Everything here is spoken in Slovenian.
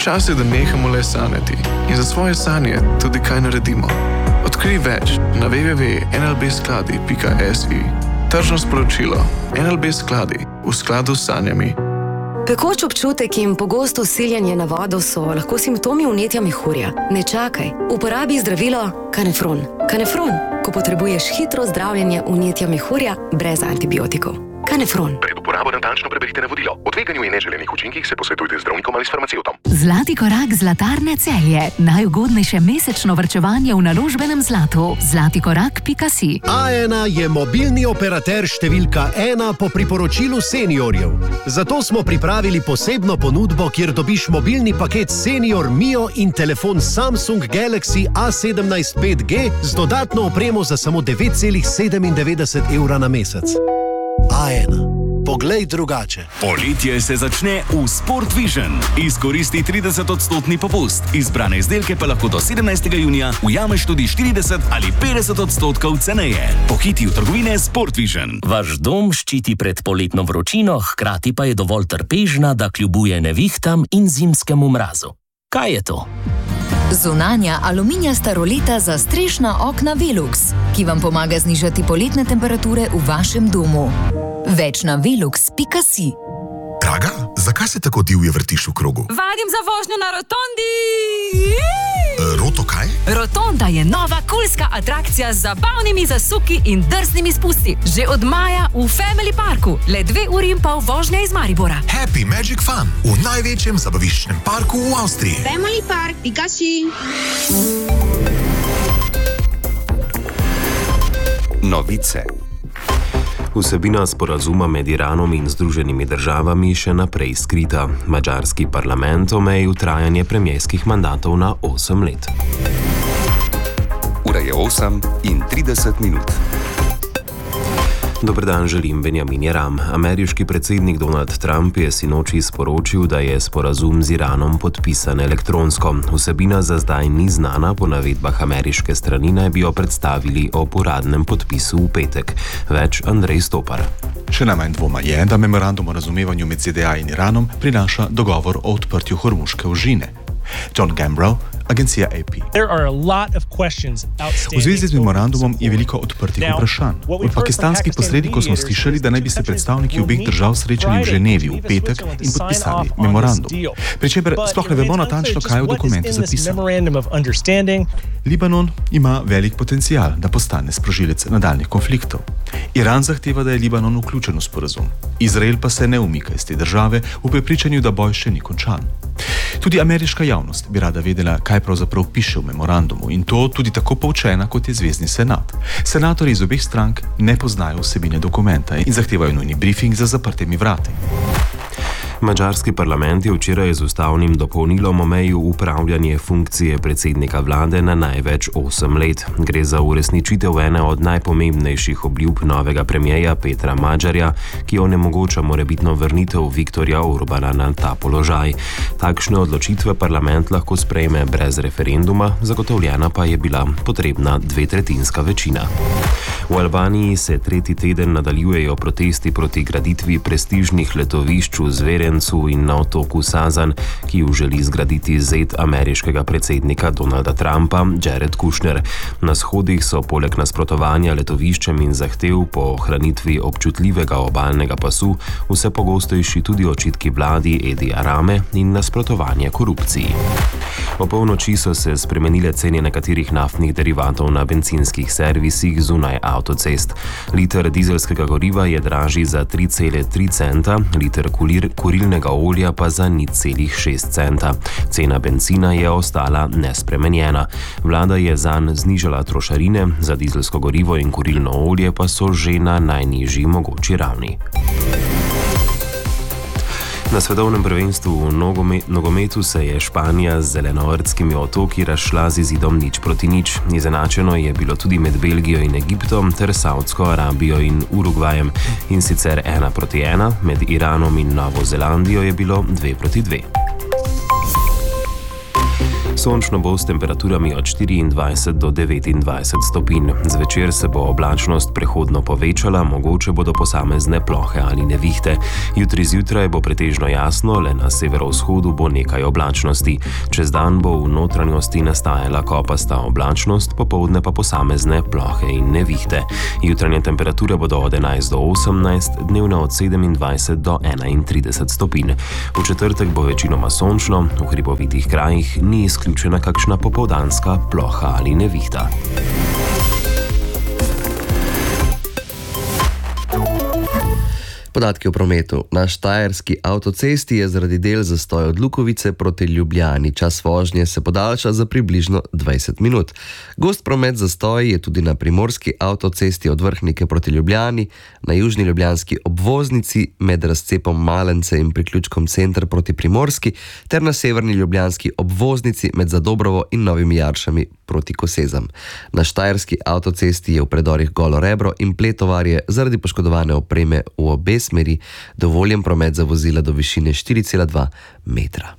Čas je, da nehamo le sanjati in za svoje sanje tudi kaj naredimo. Odkrij več na www.nlbskladi.si. Tržno sporočilo. NLB Skladi v skladu s sanjami. Pekoč občutek in pogosto siljenje na vodo so lahko simptomi vnetja mehurja. Ne čakaj, uporabi zdravilo Kanefron. Kanefron, ko potrebuješ hitro zdravljenje vnetja mehurja brez antibiotikov. Kanefron. Pred uporabo natančno preberite navodilo. O tveganju in neželenih učinkih se posvetujte z zdravnikom ali s farmacevtom. Zlati korak Zlatarne Celje. Najugodnejše mesečno varčevanje v naložbenem zlatu. Zlatikorak.si. A1 je mobilni operater številka 1 po priporočilu seniorjev. Zato smo pripravili posebno ponudbo, kjer dobiš mobilni paket Senior Mio in telefon Samsung Galaxy A17 5G z dodatno opremo za samo 9,97 € na mesec. A1. Poglej drugače. Poletje se začne v Sport Vision. Izkoristi 30% popust. Izbrane izdelke pa lahko do 17. junija ujameš tudi 40 ali 50% ceneje. Pohiti v trgovine Sport Vision. Vaš dom ščiti pred poletno vročino, hkrati pa je dovolj trpežna, da kljubuje nevihtam in zimskemu mrazu. Kaj je to? Zunanja aluminijasta roleta za strešna okna Velux, ki vam pomaga znižati poletne temperature v vašem domu. Več na velux.si. Draga, zakaj se tako divje vrtiš v krogu? Vadim za vožnjo na rotondi! Roto kaj? Rotonda je nova kulska atrakcija z zabavnimi zasuki in drznimi spusti. Že od maja v Family Parku. Le 2,5 ure vožnje iz Maribora. Happy Magic Fun v največjem zabaviščnem parku v Avstriji. Family Park.si. Novice. Vsebina sporazuma med Iranom in Združenimi državami še naprej skrita. Madžarski parlament omejil trajanje premierskih mandatov na 8 let. Ura je 8:30. Dober dan, želim Benjamin Jeram. Ameriški predsednik Donald Trump je sinoči sporočil, da je sporazum z Iranom podpisan elektronsko. Vsebina za zdaj ni znana, po navedbah ameriške strani naj bi jo predstavili ob uradnem podpisu v petek. Več Andrej Stopar. Še najmanj dvoma je, da memorandum o razumevanju med ZDA in Iranom prinaša dogovor o odprtju Hormuške ožine. John Gambrell, agencija AP. V zvezi z memorandumom je veliko odprtih vprašanj. Od pakistanskih posrednikov smo slišali, da naj bi se predstavniki obeh držav srečali v Ženevi v petek in podpisali memorandum. Pričemer sploh ne vemo natančno, kaj je v dokumentu zapisano. Libanon ima velik potencial, da postane sprožilec nadaljnih konfliktov. Iran zahteva, da je Libanon vključen v sporazum. Izrael pa se ne umika iz te države v prepričanju, da boj še ni končan. Tudi ameriška javnost bi rada vedela, kaj pravzaprav piše v memorandumu, in to tudi tako poučena, kot je Zvezni senat. Senatorji iz obeh strank ne poznajo vsebine dokumenta in zahtevajo nujni briefing za zaprtimi vrati. Madžarski parlament je včeraj z ustavnim dopolnilom omejil upravljanje funkcije predsednika vlade na največ 8 let. Gre za uresničitev ene od najpomembnejših obljub novega premierja Petra Madžarja, ki onemogoča morebitno vrnitev Viktorja Orbana na ta položaj. Takšne odločitve parlament lahko sprejme brez referenduma, zagotovljena pa je bila potrebna 2/3 večina. V Albaniji se tretji teden nadaljujejo protesti proti graditvi prestižnih letovišč v Zverencu in na otoku Sazan, ki ju želi zgraditi zet ameriškega predsednika Donalda Trumpa, Jared Kushner. Na shodih so poleg nasprotovanja letoviščem in zahtev po ohranitvi občutljivega obalnega pasu vse pogostejši tudi očitki vladi Edija Rame in nasprotovanje korupciji. O polnoči so se spremenile cene nekaterih naftnih derivatov na bencinskih servisih zunaj avtocest. Liter dizelskega goriva je dražji za 3,3 centa, liter kurilnega olja pa za 0,6 centa. Cena benzina je ostala nespremenjena. Vlada je zanj znižala trošarine, za dizelsko gorivo in kurilno olje pa so že na najnižji mogoči ravni. Na svetovnem prvenstvu v nogometu se je Španija z zelenoordskimi otoki razšla z izidom 0:0. Izenačeno je bilo tudi med Belgijo in Egiptom ter Saudsko Arabijo in Urugvajem. In sicer 1:1, med Iranom in Novo Zelandijo je bilo 2:2. Sončno bo s temperaturami od 24 do 29 stopinj. Zvečer se bo oblačnost prehodno povečala, mogoče bodo posamezne plohe ali nevihte. Jutri zjutraj bo pretežno jasno, le na severovzhodu bo nekaj oblačnosti. Čez dan bo v notranjosti nastajala kopasta oblačnost, popoldne pa posamezne plohe in nevihte. Jutranje temperature bodo od 11 do 18, dnevne od 27 do 31 stopinj. V četrtek bo večinoma sončno, v hribovitih krajih ni izključena kakšna popoldanska ploha ali nevihta. Podatki o prometu. Na štajerski avtocesti je zaradi del zastoj od Lukovice proti Ljubljani. Čas vožnje se podaljša za približno 20 minut. Gost promet zastoj je tudi na primorski avtocesti od Vrhnike proti Ljubljani, na južni ljubljanski obvoznici med razcepom Malence in priključkom Center proti Primorski ter na severni ljubljanski obvoznici med Zadobrovo in Novimi Jaršami proti Kosezam. Na štajerski avtocesti je v predorih Golo Rebro in Pletovarje zaradi poškodovane opreme v obe smeri dovoljen promet za vozila do višine 4,2 metra.